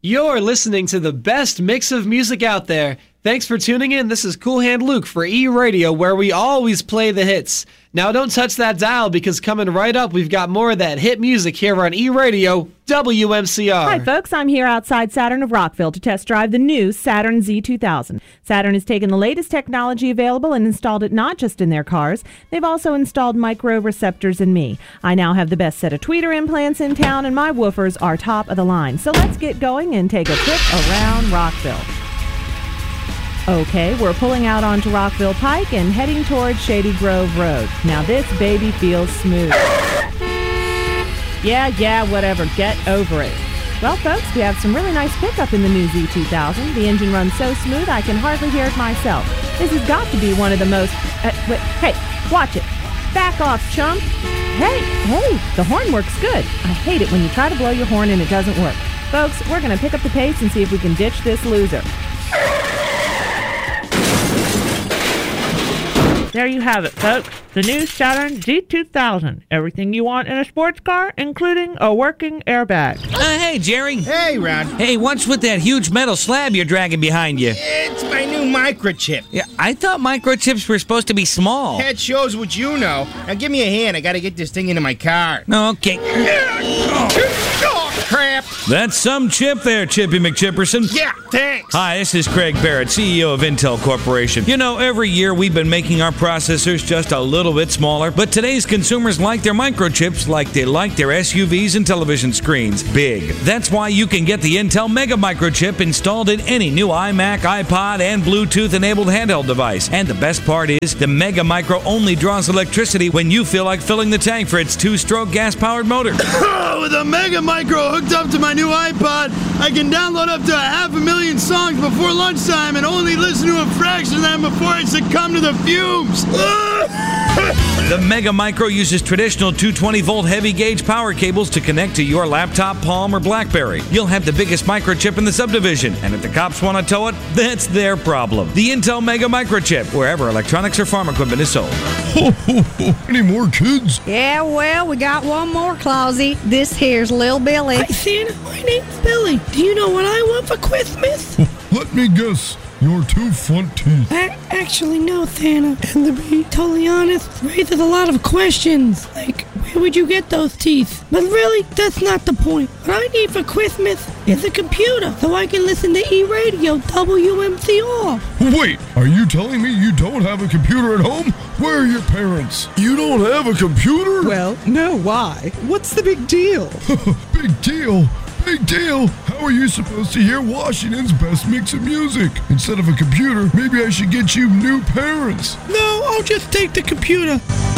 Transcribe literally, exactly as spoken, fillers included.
You're listening to the best mix of music out there. Thanks for tuning in. This is Cool Hand Luke for E-Radio, where we always play the hits. Now don't touch that dial, because coming right up, we've got more of that hit music here on E-Radio, W M C R. Hi folks, I'm here outside Saturn of Rockville to test drive the new Saturn Z two thousand. Saturn has taken the latest technology available and installed it not just in their cars, they've also installed micro receptors in me. I now have the best set of tweeter implants in town, and my woofers are top of the line. So let's get going and take a trip around Rockville. Okay, we're pulling out onto Rockville Pike and heading towards Shady Grove Road. Now this baby feels smooth. Yeah, yeah, whatever, get over it. Well, folks, we have some really nice pickup in the new Z two thousand. The engine runs so smooth I can hardly hear it myself. This has got to be one of the most... Uh, wait, hey, watch it. Back off, chump. Hey, hey, the horn works good. I hate it when you try to blow your horn and it doesn't work. Folks, we're going to pick up the pace and see if we can ditch this loser. There you have it, folks. The new Saturn Z two thousand. Everything you want in a sports car, including a working airbag. Uh, hey, Jerry. Hey, Ron. Hey, what's with that huge metal slab you're dragging behind you? It's my new microchip. Yeah, I thought microchips were supposed to be small. That shows what you know. Now give me a hand. I gotta get this thing into my car. Okay. Oh, crap. That's some chip there, Chippy McChipperson. Yeah, thanks. Hi, this is Craig Barrett, C E O of Intel Corporation. You know, every year we've been making our processors just a little bit smaller, but today's consumers like their microchips like they like their S U Vs and television screens. Big. That's why you can get the Intel Mega Microchip installed in any new iMac, iPod, and Bluetooth-enabled handheld device. And the best part is, the Mega Micro only draws electricity when you feel like filling the tank for its two-stroke gas-powered motor. With a Mega Micro hooked up to my new iPod, I can download up to a half a million songs before lunchtime and only listen to a fraction of them before I succumb to the fumes. The Mega Micro uses traditional two hundred twenty volt heavy gauge power cables to connect to your laptop, Palm, or BlackBerry. You'll have the biggest microchip in the subdivision, and if the cops want to tow it, that's their problem. The Intel Mega Microchip, wherever electronics or farm equipment is sold. Ho, ho, ho. Any more kids? Yeah, well, we got one more, Clausy. This here's Lil Billy. Hi, Santa. My name's Billy. Do you know what I want for Christmas? Let me guess. Your two front teeth. I actually no, Santa. And to be totally honest, raises a lot of questions. Like, where would you get those teeth? But really, that's not the point. What I need for Christmas is a computer so I can listen to E-Radio W M C R. Wait, are you telling me you don't have a computer at home? Where are your parents? You don't have a computer? Well, no, why? What's the big deal? Big deal? Big deal! How are you supposed to hear Washington's best mix of music? Instead of a computer, maybe I should get you new parents. No, I'll just take the computer.